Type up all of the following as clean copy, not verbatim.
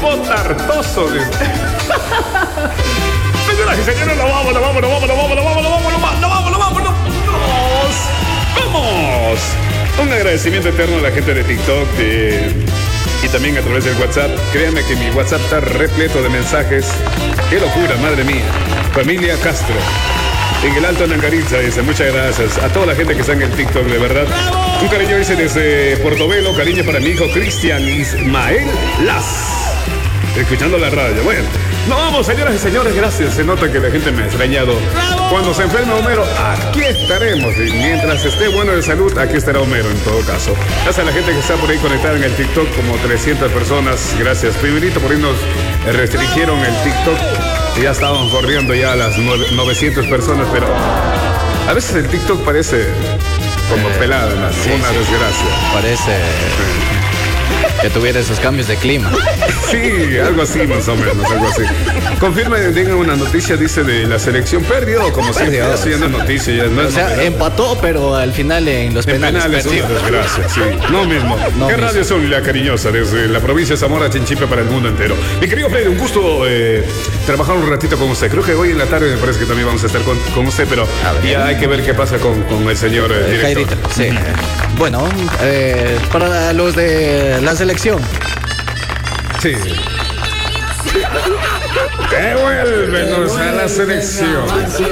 Potartoso. Señoras y señores, ¡vamos! Un agradecimiento eterno a la gente de TikTok y también a través del WhatsApp. Créanme que mi WhatsApp está repleto de mensajes. ¡Qué locura, madre mía! Familia Castro, en el Alto Nangaritza, dice, muchas gracias. A toda la gente que está en el TikTok, de verdad. Un cariño, dice, desde Portobelo, cariño para mi hijo Cristian Ismael Las. Escuchando la radio. Bueno, nos vamos, señoras y señores, gracias. Se nota que la gente me ha extrañado. Cuando se enferme Homero, aquí estaremos. Y mientras esté bueno de salud, aquí estará Homero en todo caso. Gracias a la gente que está por ahí conectada en el TikTok, como 300 personas. Gracias. Primerito, por ahí nos restringieron el TikTok. Y ya estábamos corriendo ya a las 900 personas, pero a veces el TikTok parece como pelada, ¿no? Sí, Una desgracia. Parece que tuviera esos cambios de clima. Sí, algo así más o menos, algo así. Confirma, tengan una noticia, dice, de la selección. Perdió, como siempre. Perdió. Eso ya no es noticia, ya no O es sea, novedad. empató, pero al final en los En penales penales, perdió. una desgracia, sí. No mismo. No ¿Qué mismo. radio son? La Cariñosa, desde la provincia de Zamora, Chinchipe, para el mundo entero. Mi querido Freddy, un gusto trabajar un ratito con usted. Creo que hoy en la tarde me parece que también vamos a estar con usted, pero A ver. ya hay que ver qué pasa con el señor director. Jairito, sí. Bueno, para los de la selección. Sí. Devuélvenos a la selección. Sí,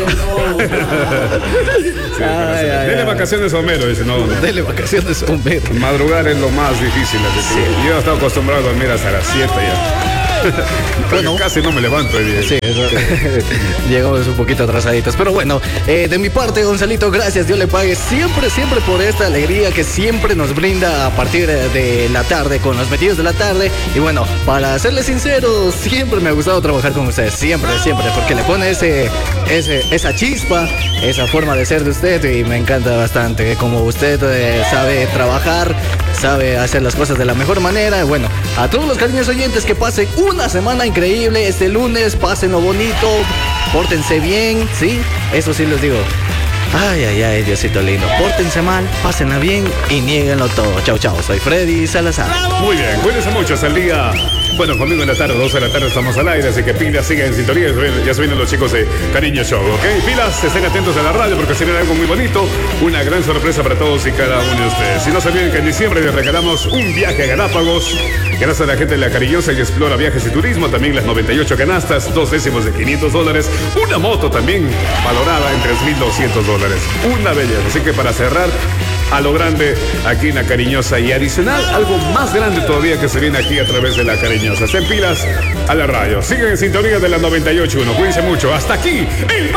Ay, ay, Dele ay. vacaciones a Homero, dice, no. Dele vacaciones a Homero. Madrugar es lo más difícil. Sí. Yo he estado acostumbrado a dormir hasta las 7 ya. Bueno, casi no me levanto hoy día. Sí, eso. Llegamos un poquito atrasaditos. Pero bueno, de mi parte, Gonzalito, gracias. Dios le pague siempre, siempre por esta alegría que siempre nos brinda a partir de la tarde, con los metidos de la tarde. Y bueno, para serles sincero, siempre me ha gustado trabajar con ustedes. Siempre, siempre. Porque le pone esa chispa, esa forma de ser de usted. Y me encanta bastante. Como usted sabe trabajar, sabe hacer las cosas de la mejor manera. Bueno, a todos los cariños oyentes, que pasen una semana increíble este lunes, pásenlo bonito, pórtense bien, ¿sí? Eso sí les digo. Ay, ay, ay, Diosito lindo, pórtense mal, pásenla bien y niéguenlo todo. Chau, chau, soy Freddy Salazar. Muy bien, cuídense mucho hasta el día. Bueno, conmigo en la tarde, 12 de la tarde estamos al aire, así que pilas, sigan en sintonía. Ya se vienen los chicos de Cariño Show, ¿ok? Pilas, estén atentos a la radio porque se viene algo muy bonito. Una gran sorpresa para todos y cada uno de ustedes. Si no se olviden que en diciembre les regalamos un viaje a Galápagos. Gracias a la gente de La Cariñosa y Explora Viajes y Turismo. También las 98 canastas, 2 décimos de $500. Una moto también valorada en $3,200. Una belleza. Así que para cerrar, a lo grande aquí en La Cariñosa y adicional algo más grande todavía que se viene aquí a través de La Cariñosa. Estén pilas a la radio. Sigan en sintonía de la 98.1. Cuídense mucho. Hasta aquí el